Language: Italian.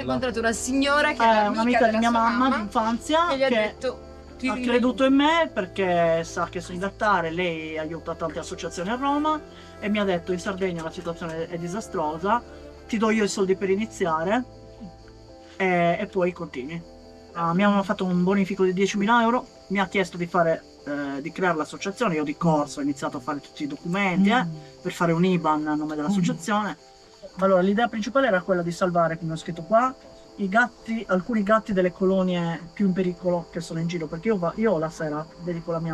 incontrato una signora che era un'amica di mia sua mamma d'infanzia che gli ha che detto ha creduto in me perché sa che sono d'attare, lei aiuta tante associazioni a Roma e mi ha detto: in Sardegna la situazione è disastrosa, ti do io i soldi per iniziare e poi continui. Mi hanno fatto un bonifico di 10.000 euro, mi ha chiesto di creare l'associazione, io di corso ho iniziato a fare tutti i documenti per fare un IBAN a nome dell'associazione. Allora l'idea principale era quella di salvare, come ho scritto qua, i gatti, alcuni gatti delle colonie più in pericolo che sono in giro, perché io la sera dedico la mia